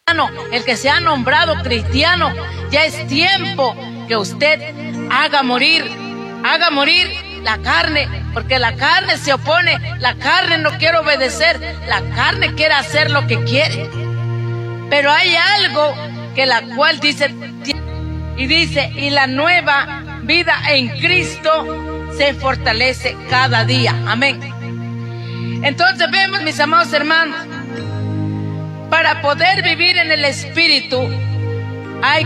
el que se ha nombrado cristiano, ya es tiempo que usted haga morir la carne, porque la carne se opone, la carne no quiere obedecer, la carne quiere hacer lo que quiere. Pero hay algo que la cual dice, y la nueva vida en Cristo se fortalece cada día. Amén. Entonces vemos, mis amados hermanos, para poder vivir en el Espíritu hay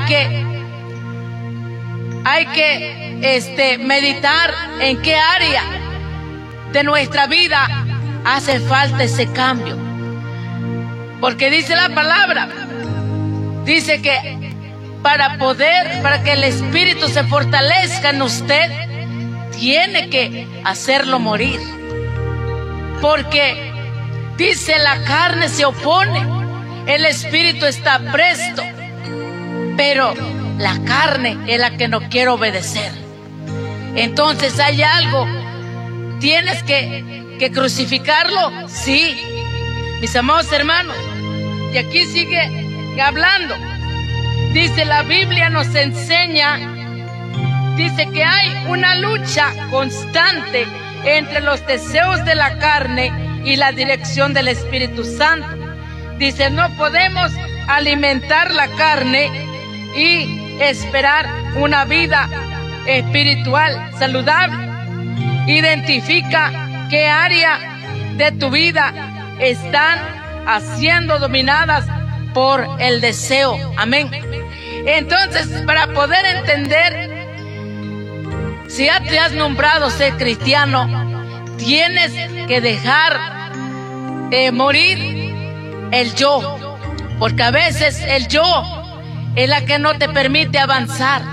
que meditar en qué área de nuestra vida hace falta ese cambio. Porque dice la palabra, dice que para que el Espíritu se fortalezca en usted, tiene que hacerlo morir. Porque dice, la carne se opone, el Espíritu está presto, pero la carne es la que no quiere obedecer. Entonces hay algo, tienes que crucificarlo, sí, mis amados hermanos. Y aquí sigue hablando. Dice, la Biblia nos enseña, dice que hay una lucha constante entre los deseos de la carne y la dirección del Espíritu Santo. Dice, no podemos alimentar la carne y esperar una vida espiritual saludable. Identifica qué área de tu vida están siendo dominadas por el deseo. Amén. Entonces, para poder entender, si ya te has nombrado ser cristiano, tienes que dejar morir el yo, porque a veces el yo es la que no te permite avanzar.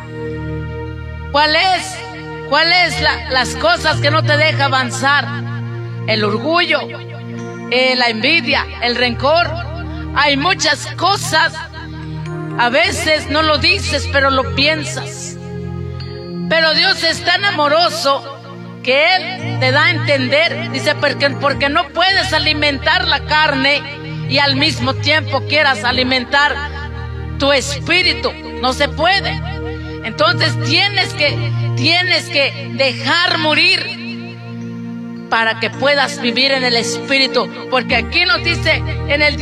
¿Cuál es las cosas que no te deja avanzar? El orgullo, la envidia, el rencor. Hay muchas cosas, a veces no lo dices, pero lo piensas. Pero Dios es tan amoroso que Él te da a entender, dice, porque no puedes alimentar la carne y al mismo tiempo quieras alimentar tu espíritu. No se puede. Entonces tienes que dejar morir para que puedas vivir en el Espíritu. Porque aquí nos dice en el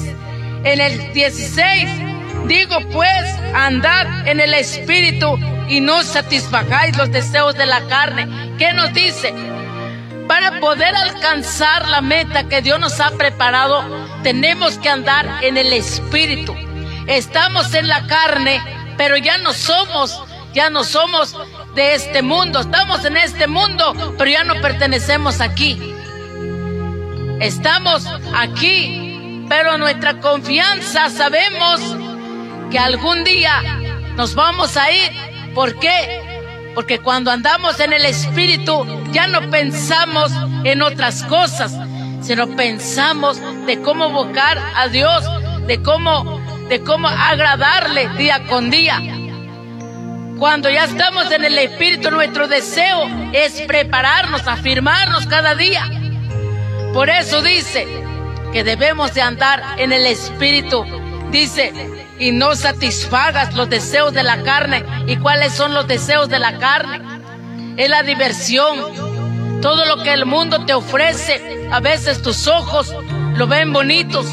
16, digo pues, andad en el Espíritu y no satisfagáis los deseos de la carne. ¿Qué nos dice? Para poder alcanzar la meta que Dios nos ha preparado, tenemos que andar en el Espíritu. Estamos en la carne, pero ya no somos de este mundo. Estamos en este mundo, pero ya no pertenecemos aquí. Estamos aquí, pero nuestra confianza, sabemos que algún día nos vamos a ir. ¿Por qué? Porque cuando andamos en el Espíritu ya no pensamos en otras cosas, sino pensamos de cómo buscar a Dios, de cómo agradarle día con día. Cuando ya estamos en el Espíritu, nuestro deseo es prepararnos, afirmarnos cada día. Por eso dice que debemos de andar en el Espíritu. Dice, y no satisfagas los deseos de la carne. ¿Y cuáles son los deseos de la carne? Es la diversión. Todo lo que el mundo te ofrece, a veces tus ojos lo ven bonitos.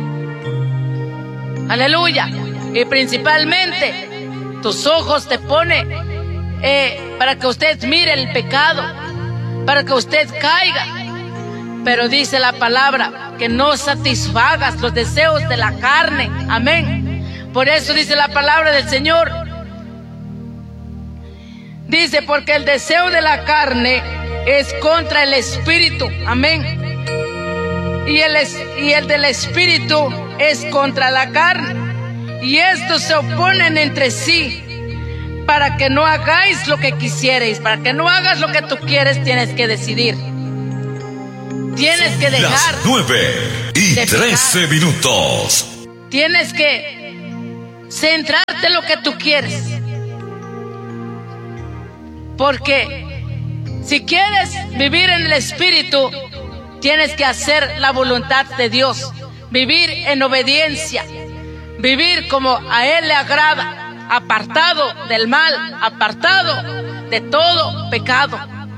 Aleluya. Y principalmente tus ojos te pone para que usted mire el pecado, para que usted caiga. Pero dice la palabra que no satisfagas los deseos de la carne. Amén. Por eso dice la palabra del Señor. Dice, porque el deseo de la carne es contra el Espíritu. Amén. Y el del Espíritu es contra la carne. Y estos se oponen entre sí, para que no hagáis lo que quisierais. Para que no hagas lo que tú quieres, tienes que decidir. Tienes que dejar. Las 9:13 minutos. Tienes que centrarte en lo que tú quieres. Porque si quieres vivir en el Espíritu, tienes que hacer la voluntad de Dios. Vivir en obediencia. vivir como a Él le agrada, apartado del mal, apartado de todo pecado.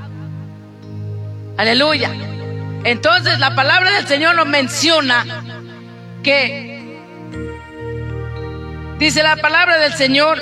Aleluya. Entonces la palabra del Señor nos menciona que, dice la palabra del Señor,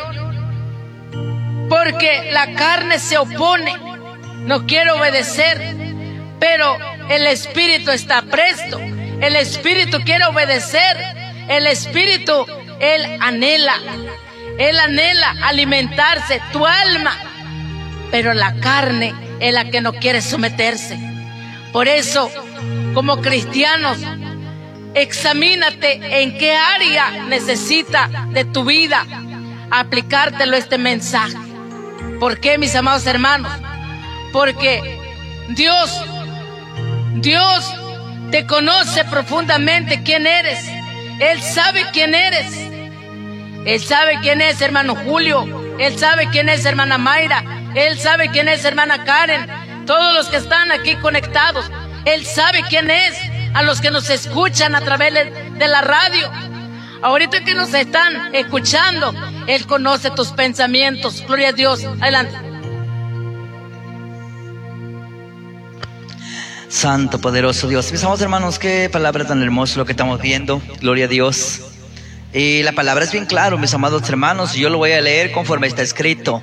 porque la carne se opone, no quiere obedecer, pero el Espíritu está presto. El Espíritu quiere obedecer. El Espíritu, Él anhela alimentarse, tu alma, pero la carne es la que no quiere someterse. Por eso, como cristianos, examínate en qué área necesita de tu vida aplicártelo este mensaje. ¿Por qué, mis amados hermanos? Porque Dios te conoce profundamente quién eres. Él sabe quién eres. Él sabe quién es hermano Julio. Él sabe quién es hermana Mayra. Él sabe quién es hermana Karen. Todos los que están aquí conectados. Él sabe quién es. A los que nos escuchan a través de la radio. Ahorita que nos están escuchando, Él conoce tus pensamientos. Gloria a Dios. Adelante. Santo, poderoso Dios. Mis amados hermanos, qué palabra tan hermosa lo que estamos viendo. Gloria a Dios. Y la palabra es bien claro, mis amados hermanos. Yo lo voy a leer conforme está escrito.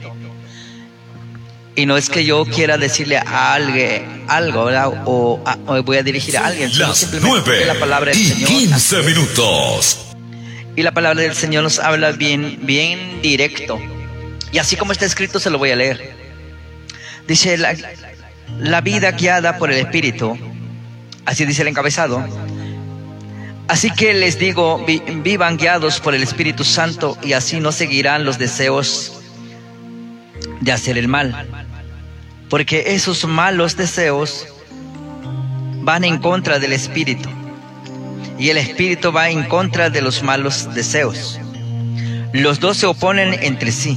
Y no es que yo quiera decirle a alguien algo, ¿verdad? O voy a dirigir a alguien. Las 9:15 minutos. Y la palabra del Señor nos habla bien directo. Y así como está escrito, se lo voy a leer. Dice, la vida guiada por el Espíritu, así dice el encabezado. Así que les digo, vivan guiados por el Espíritu Santo, y así no seguirán los deseos de hacer el mal. Porque esos malos deseos van en contra del Espíritu, y el Espíritu va en contra de los malos deseos. Los dos se oponen entre sí.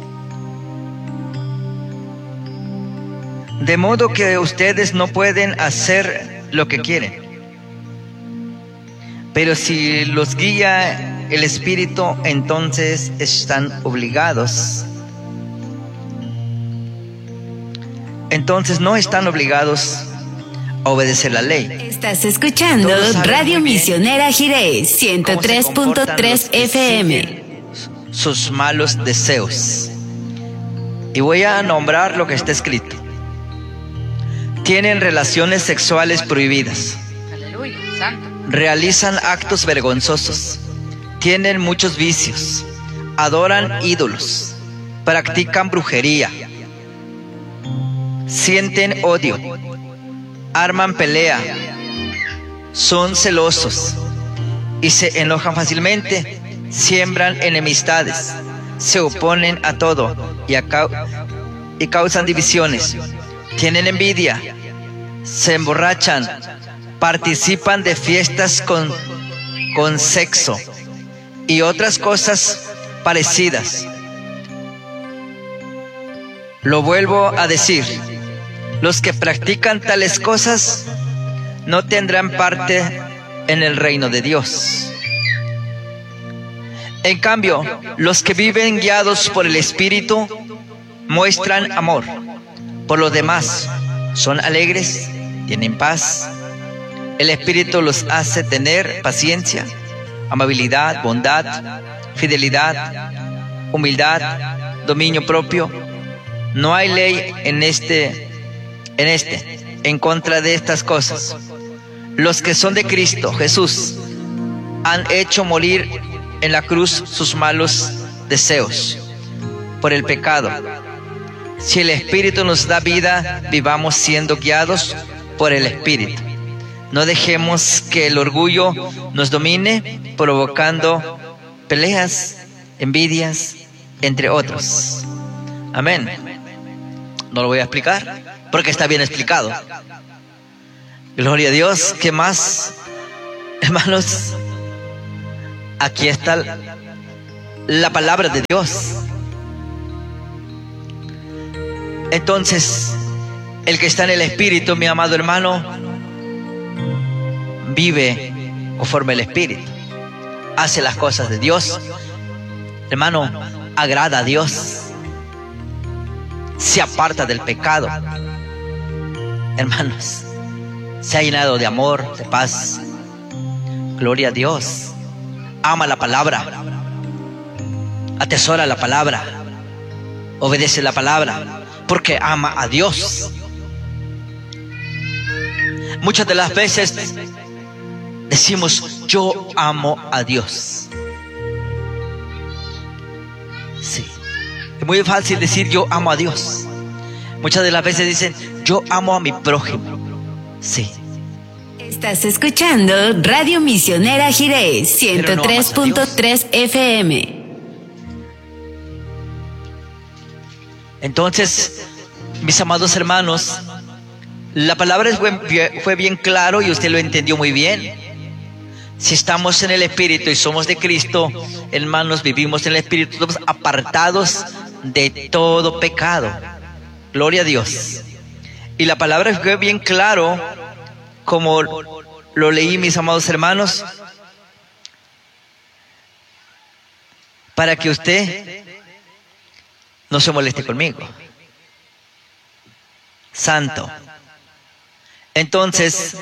De modo que ustedes no pueden hacer lo que quieren. Pero si los guía el Espíritu, entonces están obligados. Entonces no están obligados a obedecer la ley. Estás escuchando Radio Misionera Jiré 103.3 FM. Sus malos deseos. Y voy a nombrar lo que está escrito. Tienen relaciones sexuales prohibidas. Aleluya, santo. Realizan actos vergonzosos. Tienen muchos vicios. Adoran ídolos. Practican brujería. Sienten odio. Arman pelea. Son celosos. Y se enojan fácilmente. Siembran enemistades. Se oponen a todo. Y causan divisiones. Tienen envidia, se emborrachan, participan de fiestas con sexo y otras cosas parecidas. Lo vuelvo a decir, los que practican tales cosas no tendrán parte en el reino de Dios. En cambio, los que viven guiados por el Espíritu muestran amor por los demás, son alegres, tienen paz. El Espíritu los hace tener paciencia, amabilidad, bondad, fidelidad, humildad, dominio propio. No hay ley en contra de estas cosas. Los que son de Cristo Jesús han hecho morir en la cruz sus malos deseos por el pecado. Si el Espíritu nos da vida, vivamos siendo guiados por el Espíritu. No dejemos que el orgullo nos domine, provocando peleas, envidias, entre otros. Amén. No lo voy a explicar, porque está bien explicado. Gloria a Dios. ¿Qué más? Hermanos, aquí está la palabra de Dios. Entonces, el que está en el Espíritu, mi amado hermano, vive conforme el Espíritu. hace las cosas de Dios, hermano, agrada a Dios, se aparta del pecado, hermanos, se ha llenado de amor, de paz, gloria a Dios, ama la palabra, atesora la palabra, obedece la palabra, porque ama a Dios. Muchas de las veces decimos, yo amo a Dios. Sí, es muy fácil decir yo amo a Dios. Muchas de las veces dicen, yo amo a mi prójimo. Sí. Estás escuchando Radio Misionera Jirés 103.3 FM. Entonces, mis amados hermanos, la palabra fue bien claro y usted lo entendió muy bien. Si estamos en el Espíritu y somos de Cristo, hermanos, vivimos en el Espíritu, estamos apartados de todo pecado. Gloria a Dios. Y la palabra fue bien claro, como lo leí, mis amados hermanos, para que usted no se moleste conmigo. Santo. Entonces,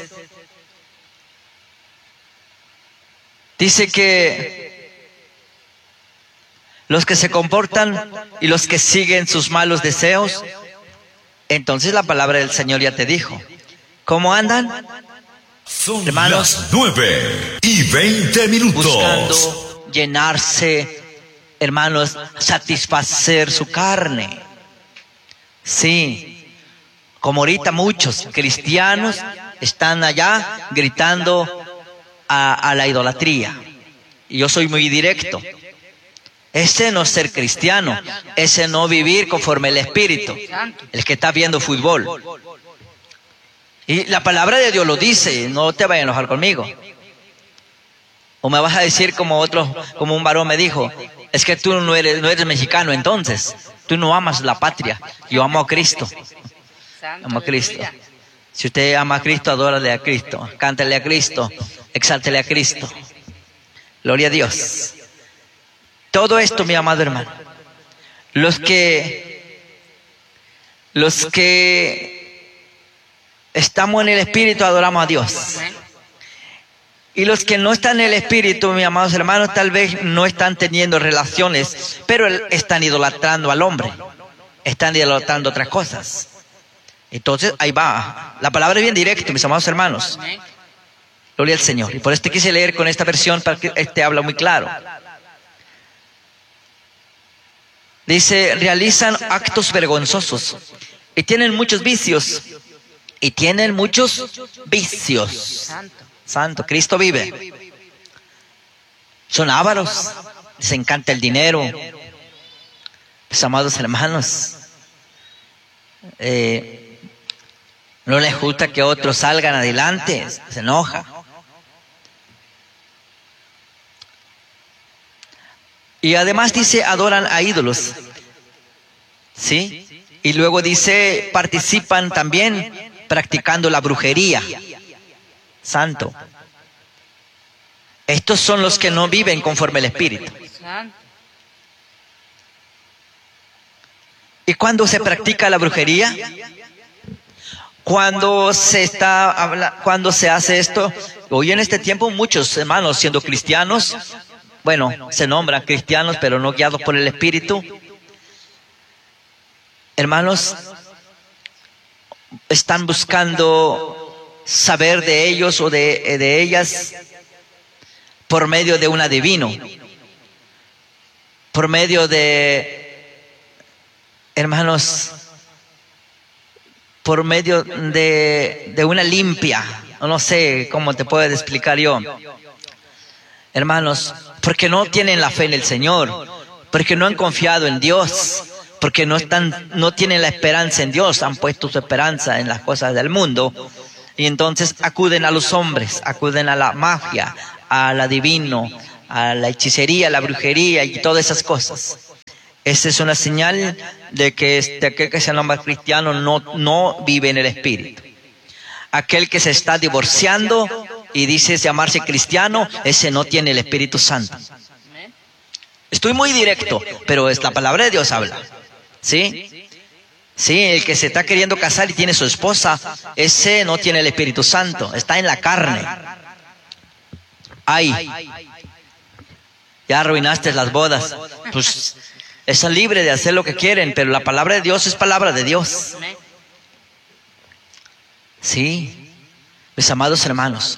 dice que los que se comportan y los que siguen sus malos deseos, entonces la palabra del Señor ya te dijo. ¿Cómo andan? Son hermanos, las 9:20. Buscando llenarse, hermanos, satisfacer su carne. Sí. Como ahorita muchos cristianos están allá gritando a la idolatría. Y yo soy muy directo. Ese no es ser cristiano. Ese no vivir conforme el Espíritu. El que está viendo fútbol. Y la palabra de Dios lo dice. No te vayas a enojar conmigo. O me vas a decir como un varón me dijo, es que tú no eres mexicano entonces. Tú no amas la patria. Yo amo a Cristo. Amo a Cristo. Si usted ama a Cristo, adórale a Cristo, cántale a Cristo, exáltele a Cristo. Gloria a Dios. Todo esto, mi amado hermano, los que estamos en el Espíritu adoramos a Dios. Y los que no están en el Espíritu, mis amados hermanos, tal vez no están teniendo relaciones, pero están idolatrando al hombre, están idolatrando otras cosas. Entonces, ahí va. La palabra es bien directa, mis amados hermanos. Gloria al Señor. Y por esto quise leer con esta versión para que habla muy claro. Dice, realizan actos vergonzosos y tienen muchos vicios. Y tienen muchos vicios. Santo, Cristo vive. Son ávaros, les encanta el dinero. Mis amados hermanos, no les gusta que otros salgan adelante, se enoja. Y además dice, adoran a ídolos. ¿Sí? Y luego dice, participan también practicando la brujería. Santo. Estos son los que no viven conforme al Espíritu. ¿Y cuándo se practica la brujería? Cuando se hace esto, hoy en este tiempo muchos hermanos siendo cristianos, bueno, se nombran cristianos pero no guiados por el Espíritu, hermanos, están buscando saber de ellos o de ellas por medio de un adivino, por medio de, hermanos, por medio de una limpia, no sé cómo te puedo explicar yo, hermanos, porque no tienen la fe en el Señor, porque no han confiado en Dios, porque no tienen la esperanza en Dios, han puesto su esperanza en las cosas del mundo, y entonces acuden a los hombres, acuden a la magia, al adivino, a la hechicería, a la brujería y todas esas cosas. Esa es una señal de que aquel que se llama cristiano no vive en el Espíritu. Aquel que se está divorciando y dices llamarse cristiano, ese no tiene el Espíritu Santo. Estoy muy directo, pero es la palabra de Dios habla. ¿Sí? Sí, el que se está queriendo casar y tiene su esposa, ese no tiene el Espíritu Santo, está en la carne. Ay, ya arruinaste las bodas. Pues están libres de hacer lo que quieren, pero la palabra de Dios es palabra de Dios. Sí, mis amados hermanos.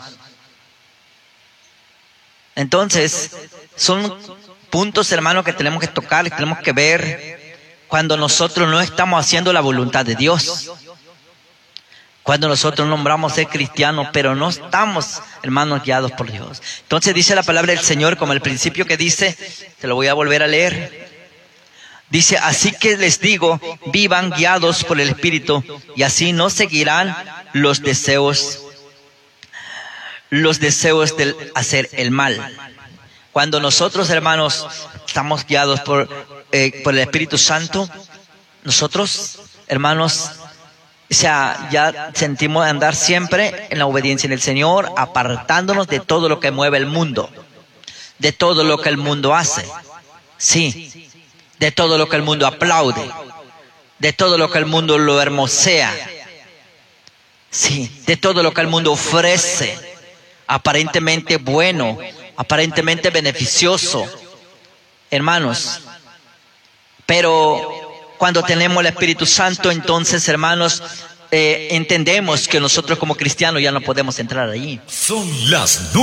Entonces, son puntos, hermanos, que tenemos que tocar, que tenemos que ver cuando nosotros no estamos haciendo la voluntad de Dios. Cuando nosotros nombramos ser cristianos, pero no estamos, hermanos, guiados por Dios. Entonces dice la palabra del Señor, como el principio que dice, te lo voy a volver a leer. Dice, así que les digo, vivan guiados por el Espíritu, y así no seguirán los deseos del hacer el mal. Cuando nosotros, hermanos, estamos guiados por el Espíritu Santo, nosotros, hermanos, o sea, ya sentimos andar siempre en la obediencia en el Señor, apartándonos de todo lo que mueve el mundo, de todo lo que el mundo hace, sí, de todo lo que el mundo aplaude, de todo lo que el mundo lo hermosea, sí, de todo lo que el mundo ofrece, aparentemente bueno, aparentemente beneficioso, hermanos. Pero cuando tenemos el Espíritu Santo, entonces, hermanos, entendemos que nosotros como cristianos ya no podemos entrar allí. Son las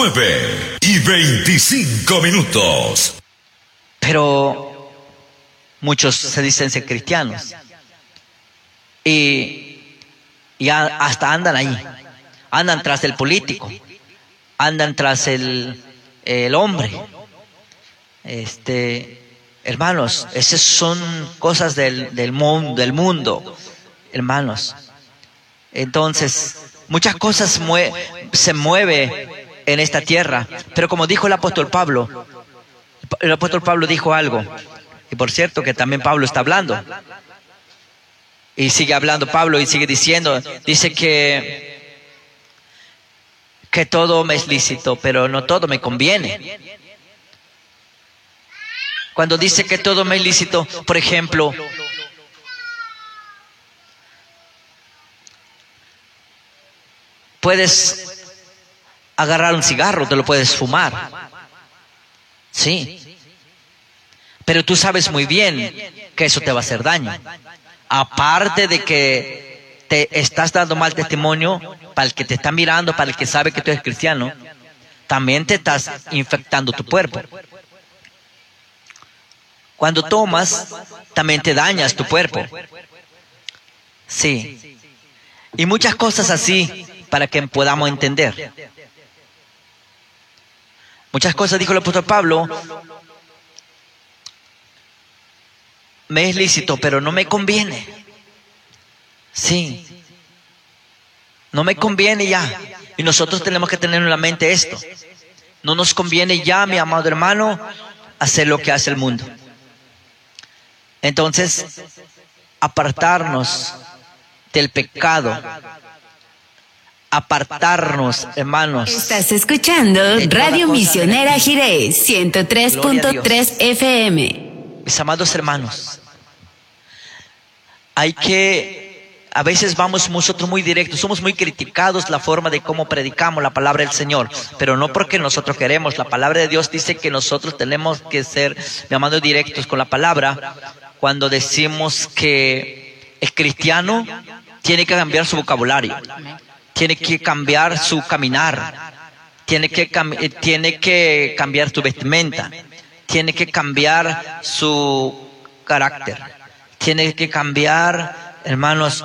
9:25. Pero muchos se dicen ser cristianos y hasta andan ahí, andan tras el político, andan tras el hombre. Hermanos, esas son cosas del mundo, hermanos. Entonces, muchas cosas se mueven en esta tierra, pero como dijo el apóstol Pablo dijo algo, y por cierto que también Pablo está hablando, y sigue hablando Pablo y sigue diciendo, dice que todo me es lícito, pero no todo me conviene. Cuando dice que todo me es lícito, por ejemplo, puedes agarrar un cigarro, te lo puedes fumar, sí, pero tú sabes muy bien que eso te va a hacer daño. Aparte de que te estás dando mal testimonio para el que te está mirando, para el que sabe que tú eres cristiano, también te estás infectando tu cuerpo. Cuando tomas, también te dañas tu cuerpo. Sí. Y muchas cosas así para que podamos entender. Muchas cosas dijo el apóstol Pablo. Me es lícito, pero no me conviene. Sí. No me conviene ya. Y nosotros tenemos que tener en la mente esto. No nos conviene ya, mi amado hermano, hacer lo que hace el mundo. Entonces, apartarnos del pecado, apartarnos, hermanos. Estás escuchando Radio Misionera Jirés 103.3 FM. Mis amados hermanos, a veces vamos nosotros muy directos, somos muy criticados la forma de cómo predicamos la palabra del Señor, pero no porque nosotros queremos. La palabra de Dios dice que nosotros tenemos que ser, mi amado, directos con la palabra. Cuando decimos que es cristiano, tiene que cambiar su vocabulario, tiene que cambiar su caminar, tiene que cambiar su vestimenta, tiene que cambiar su carácter, tiene que cambiar, hermanos,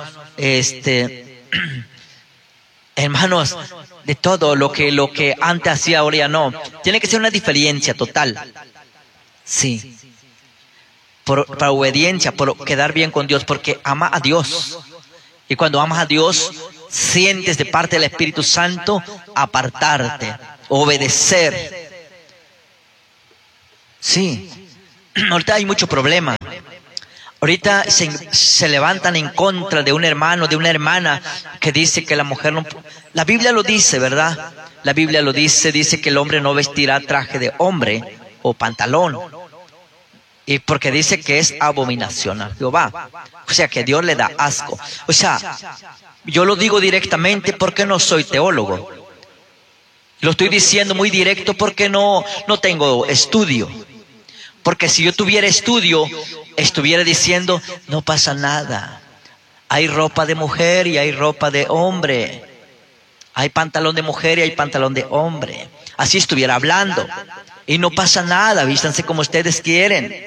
hermanos, de todo lo que antes hacía, ahora ya no. Tiene que ser una diferencia total. Sí. Para obediencia, por quedar bien con Dios, porque ama a Dios. Y cuando amas a Dios, sientes de parte del Espíritu Santo apartarte, obedecer. Sí. Ahorita hay mucho problema. Ahorita se levantan en contra de un hermano, de una hermana que dice que la mujer no... La Biblia lo dice, ¿verdad? La Biblia lo dice que el hombre no vestirá traje de hombre o pantalón. Y porque dice que es abominación a Jehová. O sea, que Dios le da asco. O sea, yo lo digo directamente porque no soy teólogo. Lo estoy diciendo muy directo porque no tengo estudio. Porque si yo tuviera estudio, estuviera diciendo, no pasa nada. Hay ropa de mujer y hay ropa de hombre. Hay pantalón de mujer y hay pantalón de hombre. Así estuviera hablando. Y no pasa nada, vístanse como ustedes quieren.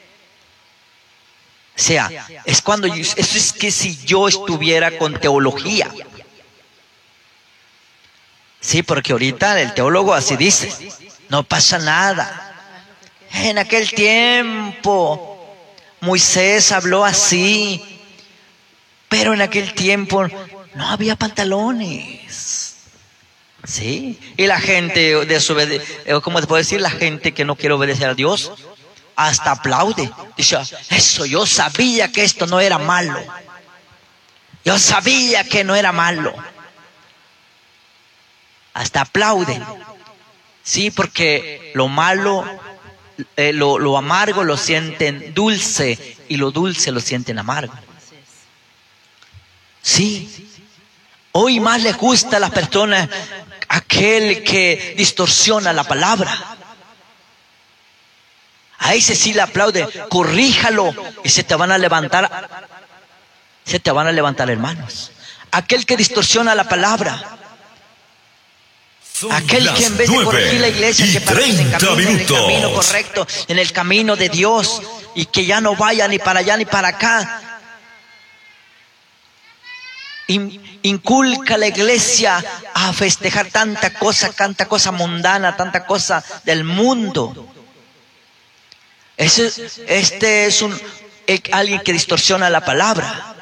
O sea, eso es que si yo estuviera con teología. Sí, porque ahorita el teólogo así dice, no pasa nada. En aquel tiempo Moisés habló así, pero en aquel tiempo no había pantalones. Sí, y la gente ¿cómo te puedo decir? La gente que no quiere obedecer a Dios hasta aplaude. Dice, eso, yo sabía que esto no era malo. Yo sabía que no era malo. Hasta aplauden. Sí, porque lo malo, lo amargo lo sienten dulce y lo dulce lo sienten amargo. Sí. Hoy más les gusta a las personas aquel que distorsiona la palabra. A ese sí le aplaude, corríjalo y se te van a levantar. Se te van a levantar, hermanos. Aquel que distorsiona la palabra. Aquel que en vez de corregir la iglesia, que para que se encamine en el camino correcto, en el camino de Dios, y que ya no vaya ni para allá ni para acá. Inculca a la iglesia a festejar tanta cosa mundana, tanta cosa del mundo. Este es alguien que distorsiona la palabra.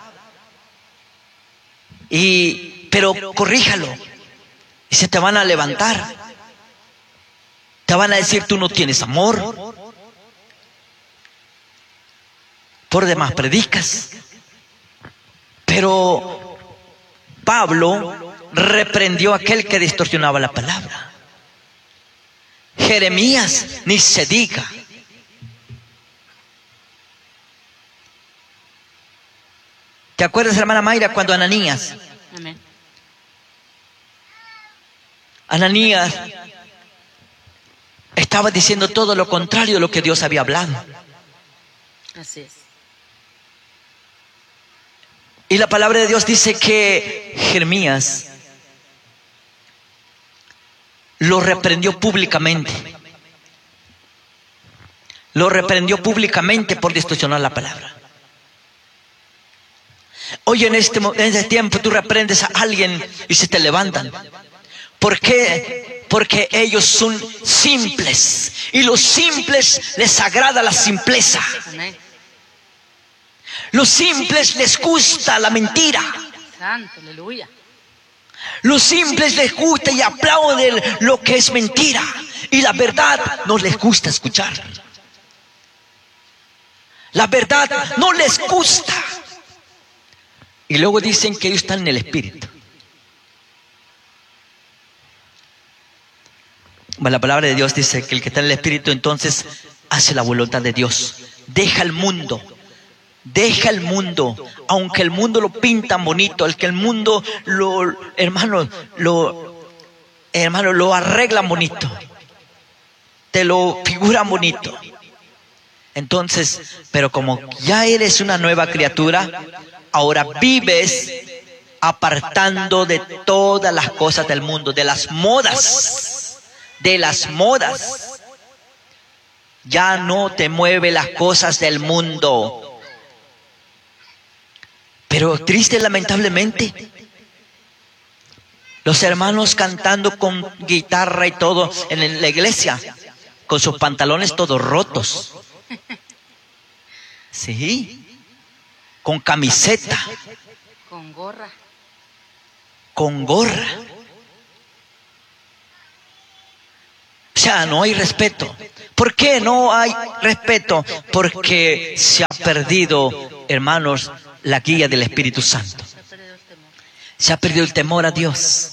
Pero corríjalo. Y se te van a levantar. Te van a decir, tú no tienes amor. Por demás predicas. Pero Pablo reprendió a aquel que distorsionaba la palabra. Jeremías, ni se diga. ¿Te acuerdas, hermana Mayra, cuando Ananías? Amén. Ananías estaba diciendo todo lo contrario de lo que Dios había hablado. Así es. Y la palabra de Dios dice que Jeremías lo reprendió públicamente. Lo reprendió públicamente por distorsionar la palabra. Hoy en este tiempo tú reprendes a alguien y se te levantan. ¿Por qué? Porque ellos son simples. Y los simples les agrada la simpleza. Amén. Los simples les gusta la mentira. Santo, aleluya. Los simples les gusta y aplauden lo que es mentira. Y la verdad no les gusta escuchar. La verdad no les gusta. Y luego dicen que ellos están en el Espíritu. La palabra de Dios dice que el que está en el Espíritu entonces hace la voluntad de Dios. Deja el mundo. Deja el mundo. Aunque el mundo lo pintan bonito, el que el mundo lo arreglan bonito. Te lo figuran bonito. Entonces, pero como ya eres una nueva criatura, ahora vives apartando de todas las cosas del mundo, de las modas. De las modas. Ya no te mueve las cosas del mundo. Pero triste, lamentablemente, los hermanos cantando con guitarra y todo en la iglesia, con sus pantalones todos rotos. Sí. Con camiseta. Con gorra. Con gorra. O sea, no hay respeto. ¿Por qué no hay respeto? Porque se ha perdido, hermanos, la guía del Espíritu Santo. Se ha perdido el temor a Dios.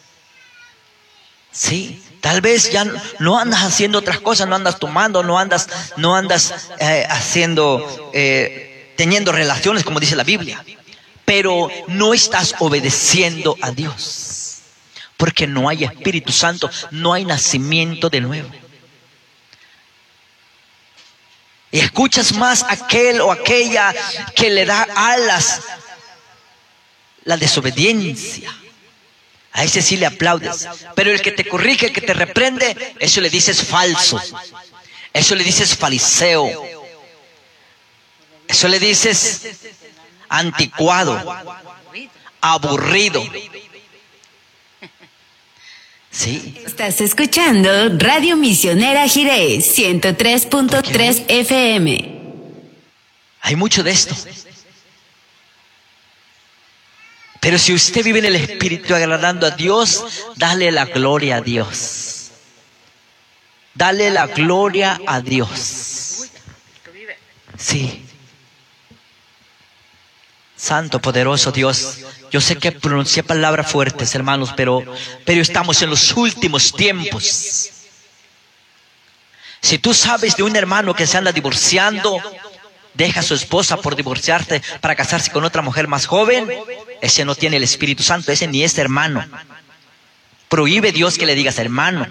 Sí, tal vez ya no andas haciendo otras cosas, no andas tomando, no andas teniendo relaciones, como dice la Biblia. Pero no estás obedeciendo a Dios. Porque no hay Espíritu Santo, no hay nacimiento de nuevo. Y escuchas más a aquel o aquella que le da alas, la desobediencia. A ese sí le aplaudes. Pero el que te corrige, el que te reprende, eso le dices falso. Eso le dices fariseo. Eso le dices anticuado, aburrido. Sí. Estás escuchando Radio Misionera Jirés 103.3 FM. Hay mucho de esto. Pero si usted vive en el Espíritu agradando a Dios, dale la gloria a Dios. Dale la gloria a Dios. Sí. Santo, poderoso Dios. Yo sé que pronuncié palabras fuertes, hermanos, pero estamos en los últimos tiempos. Si tú sabes de un hermano que se anda divorciando, deja a su esposa por divorciarse para casarse con otra mujer más joven, ese no tiene el Espíritu Santo, ese ni es hermano. Prohíbe Dios que le digas hermano.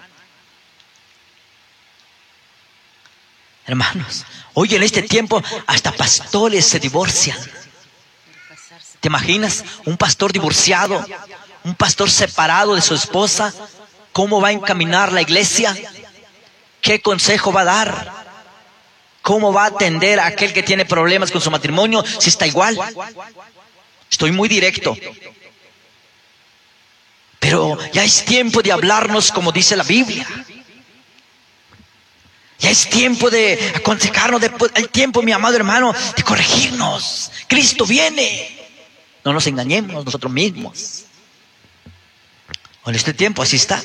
Hermanos, hoy en este tiempo hasta pastores se divorcian. ¿Te imaginas? Un pastor divorciado, un pastor separado de su esposa, ¿cómo va a encaminar la iglesia? ¿Qué consejo va a dar? ¿Cómo va a atender a aquel que tiene problemas con su matrimonio si está igual? Estoy muy directo. Pero ya es tiempo de hablarnos como dice la Biblia. Ya es tiempo de aconsejarnos, hay tiempo, mi amado hermano, de corregirnos. Cristo viene. No nos engañemos nosotros mismos. En este tiempo así está.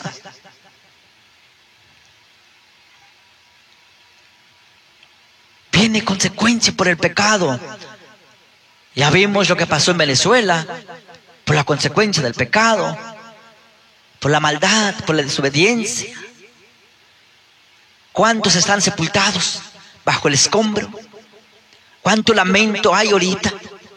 Viene consecuencia por el pecado. Ya vimos lo que pasó en Venezuela, por la consecuencia del pecado, por la maldad, por la desobediencia. ¿Cuántos están sepultados bajo el escombro? ¿Cuánto lamento hay ahorita?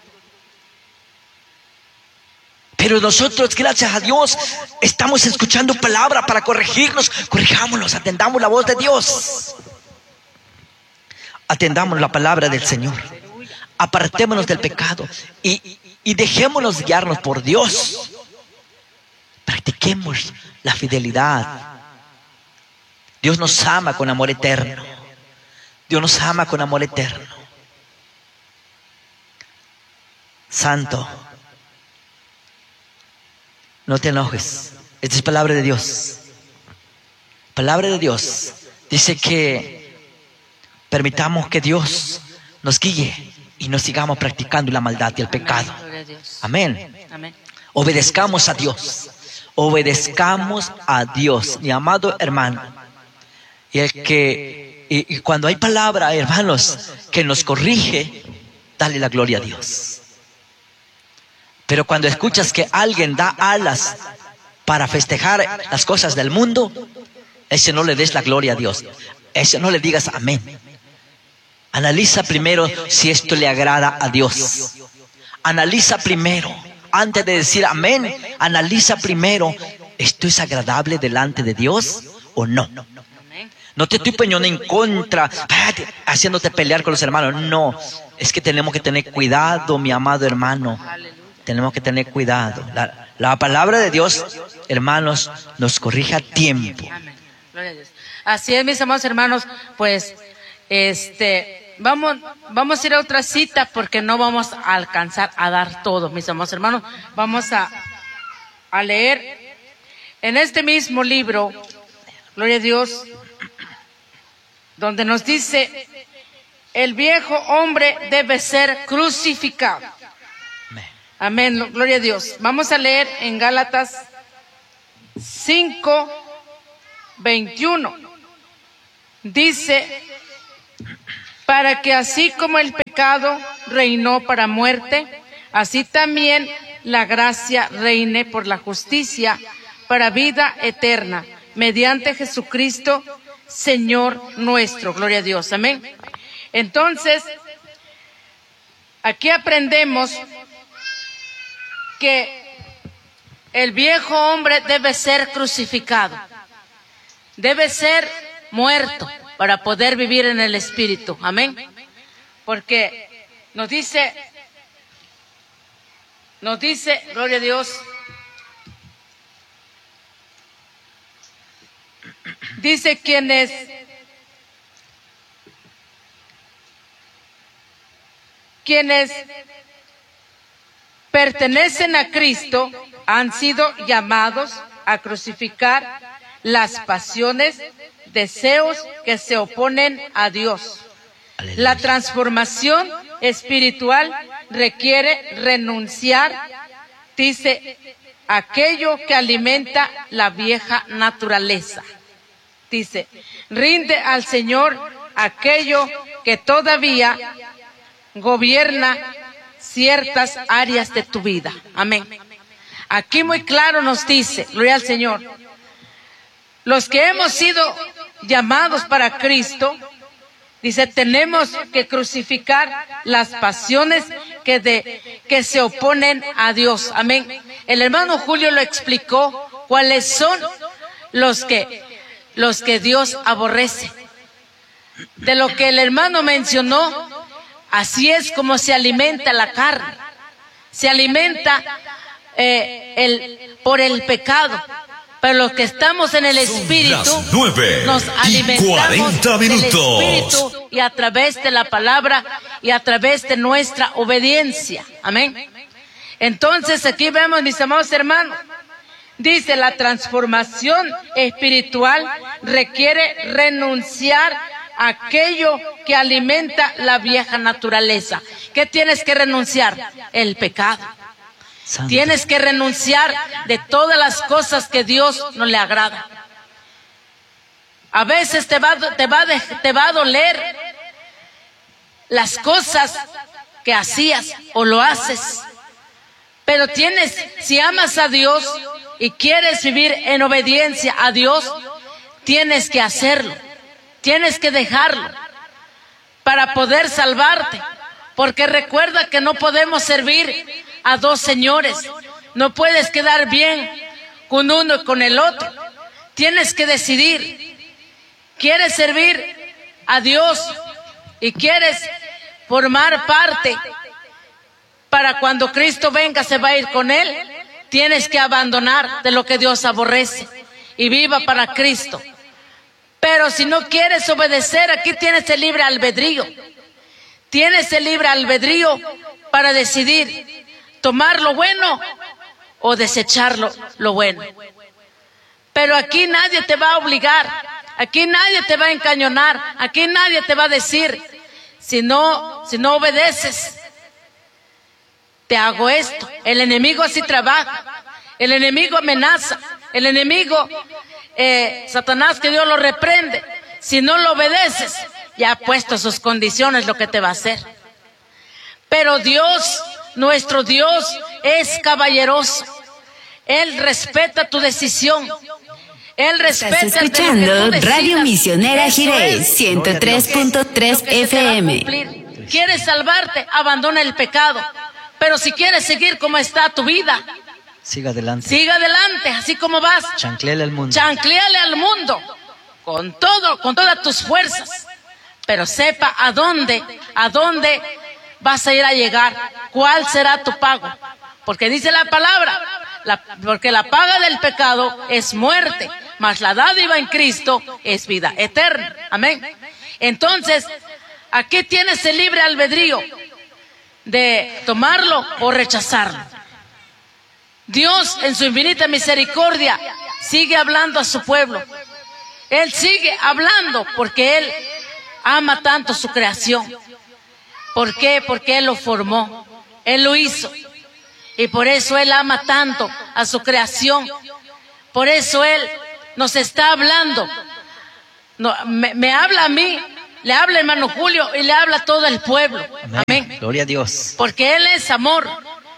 Pero nosotros, gracias a Dios, estamos escuchando palabra para corregirnos. Corrijámonos, atendamos la voz de Dios. Atendamos la palabra del Señor. Apartémonos del pecado y dejémonos guiarnos por Dios. Practiquemos la fidelidad. Dios nos ama con amor eterno. Dios nos ama con amor eterno. Santo, no te enojes. Esta es palabra de Dios. Palabra de Dios. Dice que permitamos que Dios nos guíe y no sigamos practicando la maldad y el pecado. Amén. Obedezcamos a Dios. Obedezcamos a Dios, mi amado hermano. Y cuando hay palabra, hermanos, que nos corrige, dale la gloria a Dios. Pero cuando escuchas que alguien da alas para festejar las cosas del mundo, ese no le des la gloria a Dios. Ese no le digas amén. Analiza primero si esto le agrada a Dios. Analiza primero, antes de decir amén, analiza primero, ¿esto es agradable delante de Dios o no? No te estoy poniendo en contra, haciéndote pelear con los hermanos. No, es que tenemos que tener cuidado, mi amado hermano. Tenemos que tener cuidado. La palabra de Dios, hermanos, nos corrige a tiempo. Amén. Gloria a Dios. Así es, mis amados hermanos, pues, vamos a ir a otra cita porque no vamos a alcanzar a dar todo, mis amados hermanos. Vamos a leer en este mismo libro, gloria a Dios, donde nos dice, el viejo hombre debe ser crucificado. Amén, gloria a Dios. Vamos a leer en Gálatas 5:21. Dice, para que así como el pecado reinó para muerte, así también la gracia reine por la justicia para vida eterna, mediante Jesucristo, Señor nuestro. Gloria a Dios, amén. Entonces, aquí aprendemos que el viejo hombre debe ser crucificado, debe ser muerto para poder vivir en el Espíritu, amén. Porque nos dice, gloria a Dios, dice quienes pertenecen a Cristo han sido llamados a crucificar las pasiones, deseos que se oponen a Dios. Aleluya. La transformación espiritual requiere renunciar, dice, aquello que alimenta la vieja naturaleza. Dice, rinde al Señor aquello que todavía gobierna ciertas áreas de tu vida. Amén. Aquí muy claro nos dice, gloria al Señor, los que hemos sido llamados para Cristo, dice, tenemos que crucificar las pasiones que se oponen a Dios. Amén. El hermano Julio lo explicó, cuáles son los que Dios aborrece. De lo que el hermano mencionó, así es como se alimenta la carne. Se alimenta por el pecado. Pero los que estamos en el Espíritu, nos alimentamos del Espíritu y a través de la palabra y a través de nuestra obediencia. Amén. Entonces aquí vemos, mis amados hermanos, dice, la transformación espiritual requiere renunciar a aquello que alimenta la vieja naturaleza. ¿Qué tienes que renunciar? El pecado. Santo. Tienes que renunciar de todas las cosas que Dios no le agrada. A veces te va a doler las cosas que hacías o lo haces. Pero si amas a Dios y quieres vivir en obediencia a Dios, tienes que hacerlo. Tienes que dejarlo para poder salvarte. Porque recuerda que no podemos servir a dos señores. No puedes quedar bien con uno y con el otro. Tienes que decidir. ¿Quieres servir a Dios y quieres formar parte para cuando Cristo venga se va a ir con Él? Tienes que abandonar de lo que Dios aborrece y viva para Cristo. Pero si no quieres obedecer, aquí tienes el libre albedrío. Tienes el libre albedrío para decidir tomar lo bueno o desechar lo bueno. Pero aquí nadie te va a obligar, aquí nadie te va a encañonar, aquí nadie te va a decir, si no obedeces, te hago esto. El enemigo así trabaja, el enemigo amenaza, el enemigo, Satanás, que Dios lo reprende. Si no lo obedeces, ya ha puesto sus condiciones lo que te va a hacer. Pero Dios, nuestro Dios, es caballeroso. Él respeta tu decisión. Él respeta. Estás escuchando Radio Misionera Jirés 103.3 FM. ¿Quieres salvarte? Abandona el pecado. Pero si quieres seguir como está tu vida, siga adelante. Siga adelante, así como vas. Chancléale al mundo. Chancléale al mundo. Con todas tus fuerzas. Pero sepa a dónde vas a ir a llegar. ¿Cuál será tu pago? Porque dice la palabra, porque la paga del pecado es muerte, mas la dádiva en Cristo es vida eterna. Amén. Entonces, aquí tienes el libre albedrío de tomarlo o rechazarlo. Dios, en su infinita misericordia, sigue hablando a su pueblo. Él sigue hablando porque Él ama tanto su creación. ¿Por qué? Porque Él lo formó, Él lo hizo. Y por eso Él ama tanto a su creación. Por eso Él nos está hablando No, me habla a mí, le habla hermano Julio y le habla a todo el pueblo. Amén. Amén. Gloria a Dios. Porque Él es amor.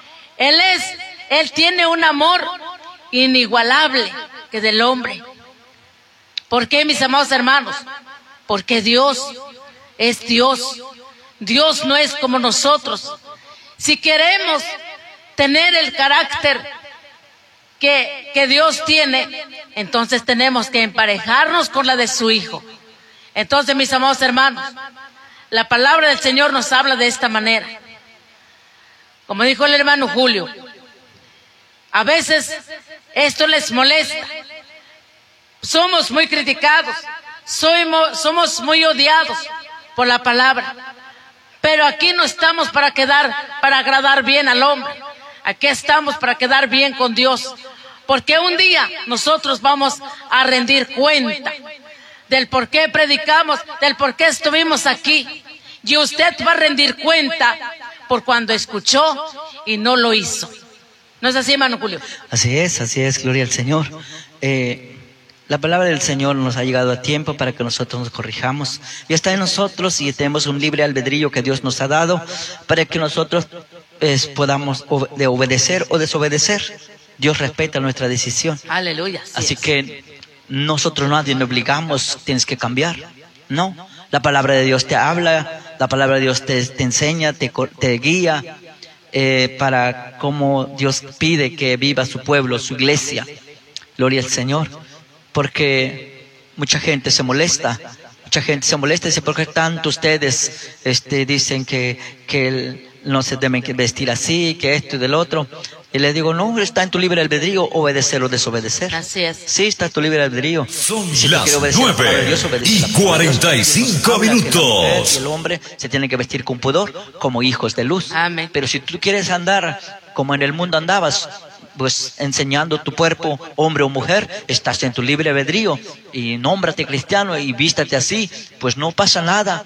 Él tiene un amor inigualable que del hombre. ¿Por qué, mis amados hermanos? Porque Dios es Dios. Dios no es como nosotros. Si queremos tener el carácter que Dios tiene, entonces tenemos que emparejarnos con la de su Hijo. Entonces, mis amados hermanos, la palabra del Señor nos habla de esta manera. Como dijo el hermano Julio, a veces esto les molesta. Somos muy criticados, somos muy odiados por la palabra. Pero aquí no estamos para agradar bien al hombre. Aquí estamos para quedar bien con Dios. Porque un día nosotros vamos a rendir cuenta del por qué predicamos, del por qué estuvimos aquí. Y usted va a rendir cuenta por cuando escuchó y no lo hizo. ¿No es así, hermano Julio? Así es, gloria al Señor. La palabra del Señor nos ha llegado a tiempo para que nosotros nos corrijamos. Y está en nosotros y tenemos un libre albedrío que Dios nos ha dado para que nosotros podamos obedecer o desobedecer. Dios respeta nuestra decisión. Aleluya. Así que nosotros nadie nos obligamos, tienes que cambiar. No, la palabra de Dios te habla, la palabra de Dios te enseña, te guía para cómo Dios pide que viva su pueblo, su iglesia. Gloria al Señor. Porque mucha gente se molesta y dice, ¿por qué tanto ustedes dicen que no se deben vestir así, que esto y del otro? Y le digo, no, está en tu libre albedrío obedecer o desobedecer. Así es. Sí, está en tu libre albedrío. Son si las 9:45 minutos. Y el hombre se tiene que vestir con pudor, como hijos de luz. Amén. Pero si tú quieres andar como en el mundo andabas, pues enseñando tu cuerpo, hombre o mujer, estás en tu libre albedrío. Y nómbrate cristiano y vístate así, pues no pasa nada.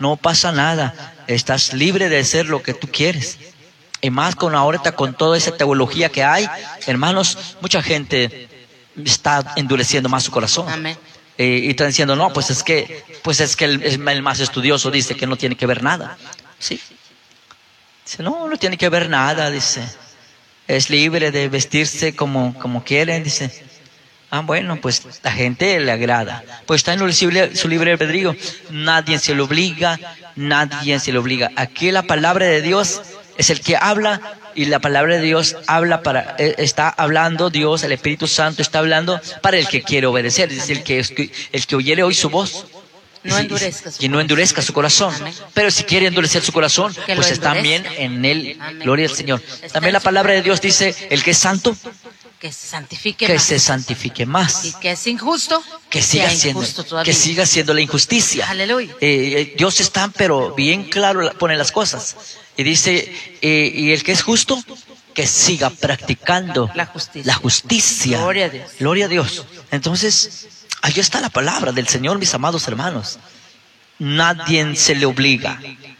Estás libre de hacer lo que tú quieres. Y más ahorita con toda esa teología que hay, hermanos, mucha gente está endureciendo más su corazón. Amén. Y está diciendo, no, pues es que el más estudioso dice que no tiene que ver nada. Sí. Dice, no tiene que ver nada, dice. Es libre de vestirse como quieren, dice. Bueno, pues la gente le agrada. Pues está en su libre albedrío. Nadie se lo obliga. Aquí la palabra de Dios es el que habla, y la palabra de Dios está hablando Dios, el Espíritu Santo está hablando para el que quiere obedecer. Es el que oyere hoy su voz. No endurezca su que no endurezca su corazón. Amén. Pero si quiere endurecer su corazón, que pues está bien en él. Amén. Gloria al Señor. También la palabra de Dios dice, el que es santo, que se santifique que más. se santifique más. Y que es injusto, Que siga siendo la injusticia. Aleluya. Dios está, pero bien claro pone las cosas. Y dice, y el que es justo, que siga practicando la justicia. Gloria a Dios. Gloria a Dios. Entonces, ahí está la palabra del Señor, mis amados hermanos. Nadie se le obliga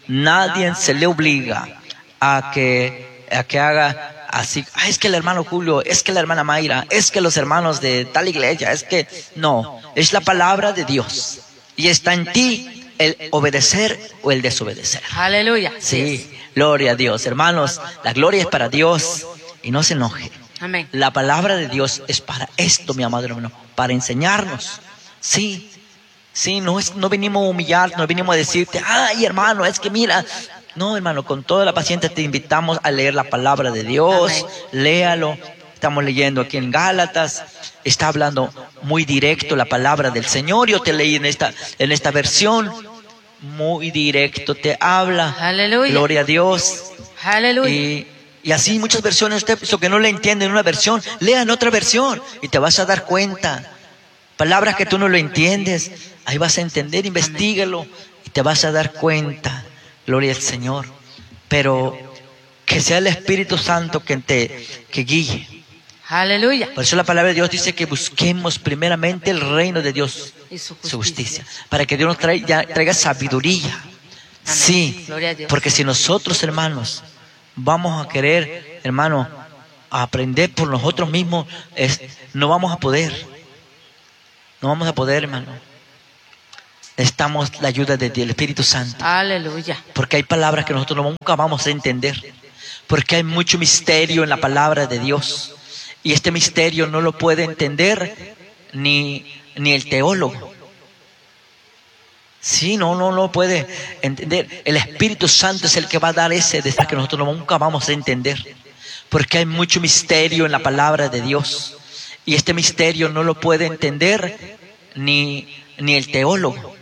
a que haga así. Es que el hermano Julio, es que la hermana Mayra, es que los hermanos de tal iglesia, no, es la palabra de Dios. Y está en ti el obedecer o el desobedecer. Aleluya. Sí, gloria a Dios. Hermanos, la gloria es para Dios y no se enoje. Amén. La palabra de Dios es para esto, mi amado hermano, para enseñarnos. Sí, no venimos a humillar, no venimos a decirte, ay hermano, es que mira. No, hermano, con toda la paciencia te invitamos a leer la palabra de Dios. Amén. Léalo. Estamos leyendo aquí en Gálatas. Está hablando muy directo la palabra del Señor. Yo te leí en esta versión. Muy directo te habla. Aleluya. Gloria a Dios. Aleluya. Y así muchas versiones, usted, lo que no le entiende en una versión, lea en otra versión y te vas a dar cuenta. Palabras que tú no lo entiendes, ahí vas a entender, investígalo y te vas a dar cuenta. Gloria al Señor. Pero que sea el Espíritu Santo que guíe. Aleluya. Por eso la palabra de Dios dice que busquemos primeramente el reino de Dios Y su su justicia, para que Dios nos traiga sabiduría. Sí, Gloria a Dios. porque si nosotros, hermanos, vamos a querer, hermano, a aprender por nosotros mismos, no vamos a poder. No vamos a poder, hermano. Necesitamos la ayuda del Espíritu Santo. Aleluya. Porque hay palabras que nosotros nunca vamos a entender. Porque hay mucho misterio en la palabra de Dios. Y este misterio no lo puede entender ni el teólogo. Sí, no lo puede entender. El Espíritu Santo es el que va a dar ese deseo que nosotros nunca vamos a entender. Porque hay mucho misterio en la palabra de Dios. Y este misterio no lo puede entender ni el teólogo.